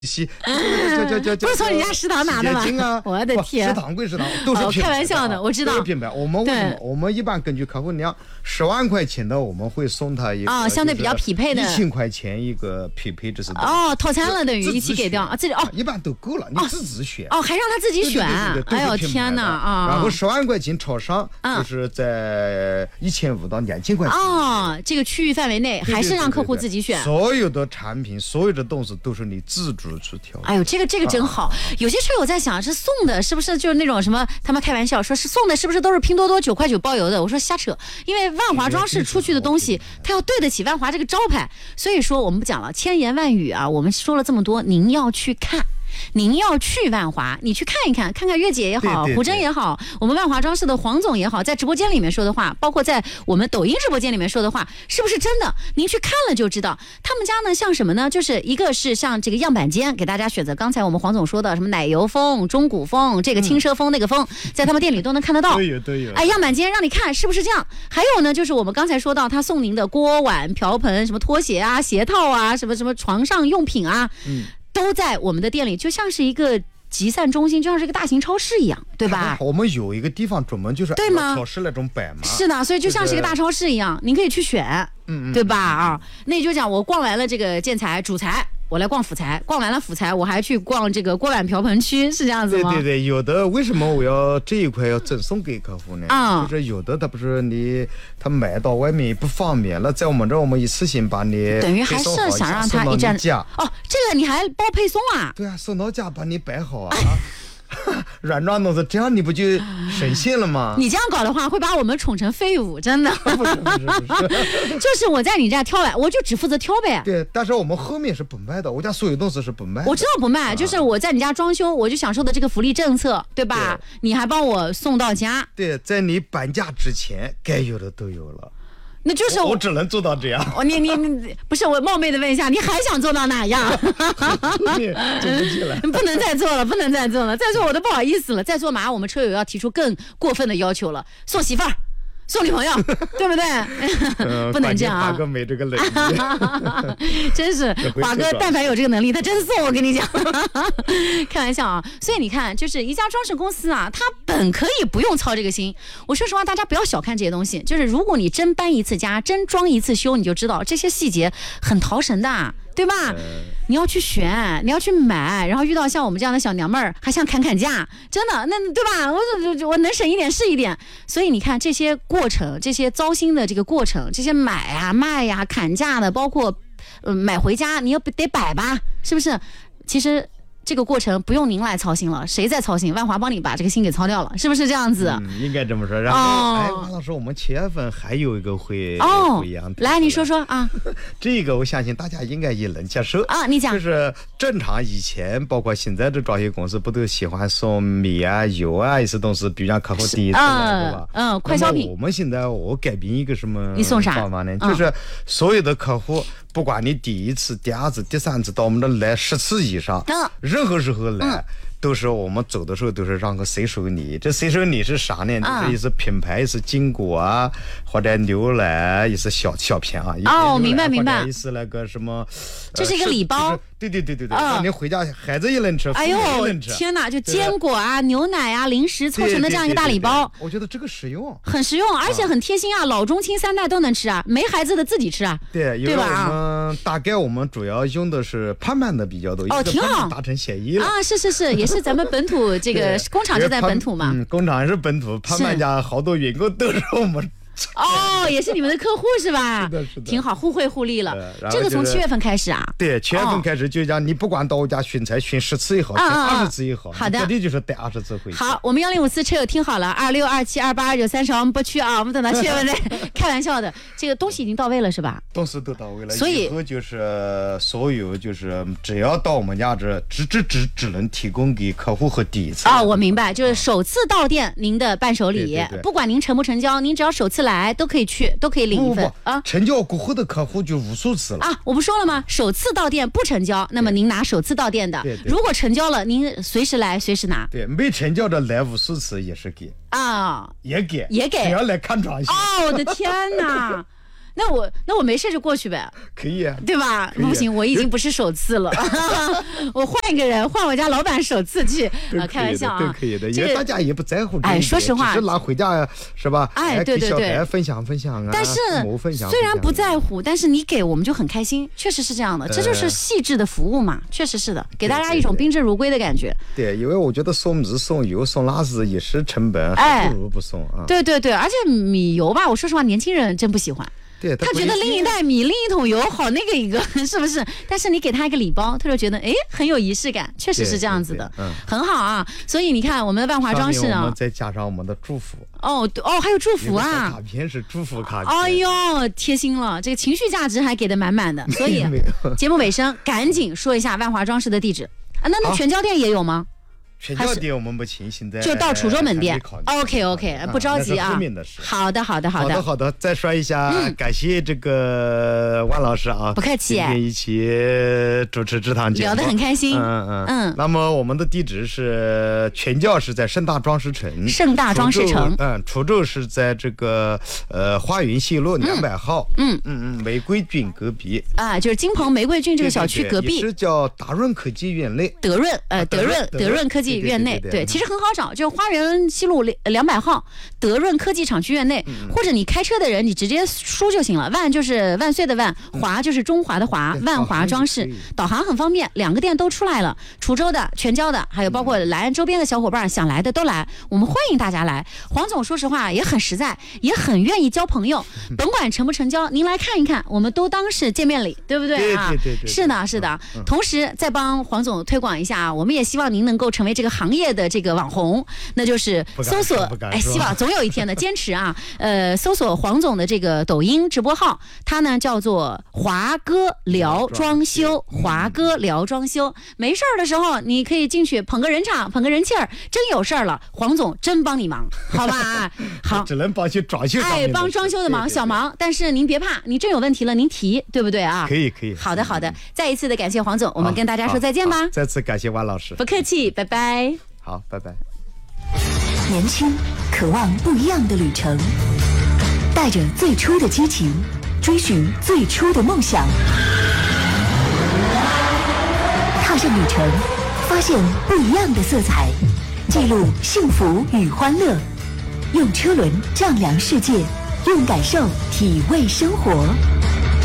不是从你家食堂拿的吗？我的天， 食堂归食堂，都是开玩笑的，我知道。 都是品牌。我们为什么？我们一般根据客户量10万块钱的，我们会送他一个相对比较匹配的 1000块钱一个匹配，这是套餐了，等于一起给掉啊，这里一般都够了，你自己选还让他自己选，哎呦天哪啊！ 然后10万块钱朝上，就是在1500到2000块钱这个区域范围内，还是让客户自己选。 所有的产品，所有的东西都是你自主去挑。 哎呦，这个真好。有些车友在想，是送的是不是就是那种什么？他们开玩笑说是送的，是不是都是拼多多9块9包邮的？我说瞎扯，因为万华装饰出去的东西，它要对得起万华这个招牌。所以说我们不讲了，千言万语啊，我们说了这么多，您要去看。您要去万华，你去看一看，看看月姐也好，胡真也好，我们万华装饰的黄总也好，在直播间里面说的话，包括在我们抖音直播间里面说的话，是不是真的？您去看了就知道。他们家呢，像什么呢？就是一个是像这个样板间，给大家选择。刚才我们黄总说的什么奶油风、中古风、这个轻奢风、那个风，在他们店里都能看得到。 都有。 哎，样板间让你看是不是这样？还有呢，就是我们刚才说到他送您的锅碗瓢盆、什么拖鞋啊、鞋套啊、什么床上用品啊。都在我们的店里，就像是一个集散中心，就像是一个大型超市一样，对吧？ 我们有一个地方专门就是超市那种摆嘛。 是的，所以就像是一个大超市一样，您可以去选，对吧？那你就讲我逛完了这个建材主材，我来逛辅材，逛完了辅材，我还去逛这个锅碗瓢盆区，是这样子吗？ 对，有的为什么我要这一块要赠送给客户呢？就是有的他不是他买到外面不方便了，在我们这儿我们一次性把你等于还是想让他一站这个你还包配送啊？ 对啊，送到家把你摆好啊。软装东西，这样你不就省心了吗？ 你这样搞的话，会把我们宠成废物，真的。 不是， 就是我在你这挑呗，我就只负责挑呗。 对，但是我们后面是不卖的，我家所有东西是不卖的。 我知道不卖，就是我在你家装修，我就享受的这个福利政策，对吧？你还帮我送到家。 对，在你搬家之前，该有的都有了。 那就是我只能做到这样。 你不是我冒昧的问一下，你还想做到哪样？不能再做了，再做我都不好意思了。再做马上我们车友要提出更过分的要求了，送媳妇儿。送女朋友，对不对？不能这样啊！ 华哥没这个能力， 真是华哥，但凡有这个能力，他真送。我跟你讲，开玩笑啊！所以你看，就是一家装饰公司啊，它本可以不用操这个心。我说实话，大家不要小看这些东西。就是如果你真搬一次家，真装一次修，你就知道这些细节很淘神的。对吧？你要去选，你要去买，然后遇到像我们这样的小娘们儿，还想砍价，真的，那对吧？我能省一点是一点。所以你看这些过程，这些糟心的这个过程，这些买啊、卖呀、砍价的，包括买回家，你要得摆吧，是不是？其实这个过程不用您来操心了，谁在操心？万华帮你把这个心给操掉了，是不是这样子？ 应该这么说。然后，王老师，我们7月份还有一个会不一样的。 来，你说说啊。 这个我相信大家应该也能接受啊。你讲。 就是正常以前，包括现在的装修公司，不都喜欢送米啊、油啊一些东西，比如让客户第一次来，对吧？ 快消品。 我们现在改变一个什么？ 你送啥方法呢？就是所有的客户。不管你第一次、第二次、第三次到我们这来10次以上，任何时候来，都是我们走的时候都是让个随手礼。这随手礼是啥呢？就是一些品牌，一些金果啊，或者牛奶，一些小片啊。 明白。 一些那个什么， 这是一个礼包。 对，让你回家孩子也能吃， 哎呦，天哪！就坚果啊、牛奶啊、零食凑成的这样一个大礼包， 我觉得这个实用， 很实用，而且很贴心啊。老中青3代都能吃啊，没孩子的自己吃啊，对吧？ 大概我们主要用的是判板的比较多， 挺好， 达成协议了啊。是，也是咱们本土这个工厂就在本土嘛， 工厂是本土，判板家好多员工都是我们。 也是你们的客户是吧？ 是的， 挺好，互惠互利了。这个从7月份开始啊？ 对，7月份开始就讲你不管到我家巡菜巡10次也好，巡20次也好， 好的， 绝对就是带20次回去。 好，我们105次车友听好了，26、27、28、29、30，我们不去啊，我们等到7月份再。开玩笑的，这个东西已经到位了是吧？ 东西都到位了， 所以以后就是所有就是只要到我们家这只能提供给客户和第一次。 我明白，就是首次到店您的伴手礼，不管您成不成交，您只要首次来都可以去。都可以领一份啊！ 成交过后的客户就无数次了啊！我不说了吗？首次到店不成交，那么您拿首次到店的；如果成交了，您随时来，随时拿。 对，没成交的来无数次也是给啊， 也给， 只要来看装修。 我的天哪！ 那我没事就过去呗， 可以啊， 对吧？不行，我已经不是首次了，我换一个人，换我家老板首次去，开玩笑啊， 都可以的，因为大家也不在乎。 哎，说实话， 只是拿回家是吧？ 哎，对对对， 小孩分享啊。 但是虽然不在乎，但是你给我们就很开心，确实是这样的，这就是细致的服务嘛，确实是的，给大家一种宾至如归的感觉。 对，因为我觉得送米送油送辣子也是成本，还不如不送啊。 对对对，而且米油吧，我说实话，年轻人真不喜欢。 对， 他觉得拎一袋米拎一桶油好那个一个是不是？但是你给他一个礼包，他就觉得很有仪式感，确实是这样子的，很好啊。所以你看我们的万华装饰啊， 我们再加上我们的祝福哦，还有祝福啊， 卡片是祝福卡片， 哎呦贴心了，这个情绪价值还给的满满的。所以节目尾声赶紧说一下万华装饰的地址啊，那全交店也有吗？ 全交店我们不清，现在就到滁州门店。OK， 不着急啊。好的。 再说一下，感谢这个万老师啊， 不客气。 今天一起主持这堂节目， 聊得很开心。 那么我们的地址是全教是在盛大装饰城。滁州是在这个花园西路200号。玫瑰郡隔壁啊，就是金鹏玫瑰郡这个小区隔壁。 是叫达润科技院内。 德润科技院内，对，其实很好找，就是花园西路200号德润科技厂区院内，或者你开车的人，你直接输就行了。万就是万岁的万，华就是中华的华，万华装饰，导航很方便，两个店都出来了，滁州的、全交的，还有包括莱安周边的小伙伴想来的都来，我们欢迎大家来。黄总说实话也很实在，也很愿意交朋友，甭管成不成交，您来看一看，我们都当是见面礼，对不对啊？ 对， 是的。同时再帮黄总推广一下，我们也希望您能够成为这个行业的这个网红，那就是搜索希望总有一天的坚持啊。搜索黄总的这个抖音直播号，它呢叫做华哥聊装修，华哥聊装修。没事儿的时候，你可以进去捧个人场，捧个人气儿。真有事儿了，黄总真帮你忙，好吧？好， 只能帮去装修， 帮装修的忙，小忙。但是您别怕，你真有问题了，您提，对不对啊？ 可以。 好的，再一次的感谢黄总，我们跟大家说再见吧。 再次感谢万老师， 不客气，拜拜。 好，拜拜。 年轻，渴望不一样的旅程，带着最初的激情，追寻最初的梦想，踏上旅程，发现不一样的色彩，记录幸福与欢乐，用车轮丈量世界，用感受体味生活。